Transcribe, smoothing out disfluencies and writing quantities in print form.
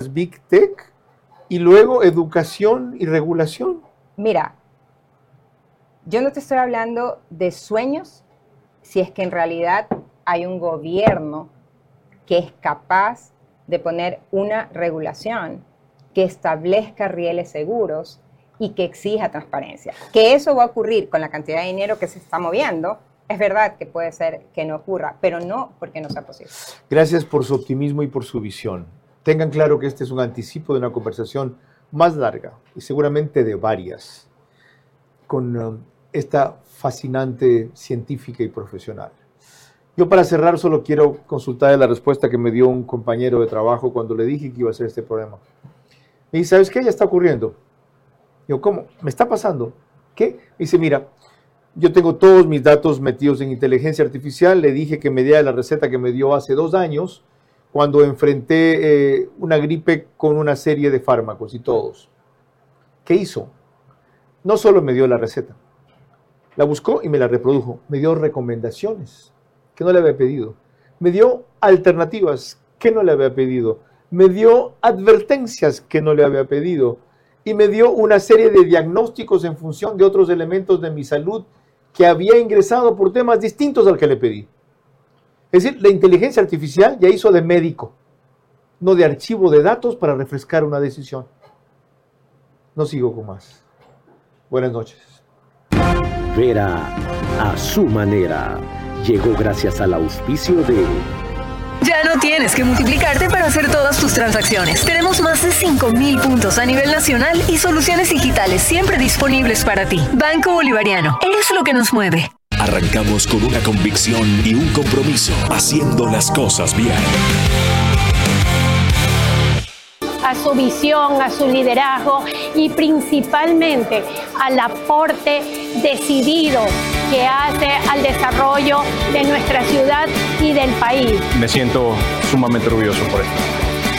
las Big Tech y luego educación y regulación. Mira, yo no te estoy hablando de sueños si es que en realidad hay un gobierno que es capaz de poner una regulación que establezca rieles seguros y que exija transparencia. Que eso va a ocurrir con la cantidad de dinero que se está moviendo, es verdad que puede ser que no ocurra, pero no porque no sea posible. Gracias por su optimismo y por su visión. Tengan claro que este es un anticipo de una conversación más larga y seguramente de varias con esta fascinante científica y profesional. Yo para cerrar solo quiero consultar la respuesta que me dio un compañero de trabajo cuando le dije que iba a hacer este programa. Me dice, ¿sabes qué? Ya está ocurriendo. Digo, ¿cómo? ¿Me está pasando? ¿Qué? Me dice, mira, yo tengo todos mis datos metidos en inteligencia artificial, le dije que me diera la receta que me dio hace 2 años, cuando enfrenté una gripe con una serie de fármacos y todos. ¿Qué hizo? No solo me dio la receta, la buscó y me la reprodujo, me dio recomendaciones que no le había pedido, me dio alternativas que no le había pedido, me dio advertencias que no le había pedido y me dio una serie de diagnósticos en función de otros elementos de mi salud que había ingresado por temas distintos al que le pedí. Es decir, la inteligencia artificial ya hizo de médico, no de archivo de datos para refrescar una decisión. No sigo con más. Buenas noches. Vera a su manera. Llegó gracias al auspicio de... Ya no tienes que multiplicarte para hacer todas tus transacciones. Tenemos más de 5,000 puntos a nivel nacional y soluciones digitales siempre disponibles para ti. Banco Bolivariano, eres lo que nos mueve. Arrancamos con una convicción y un compromiso, haciendo las cosas bien. A su visión, a su liderazgo y principalmente al aporte decidido que hace al desarrollo de nuestra ciudad y del país. Me siento sumamente orgulloso por esto.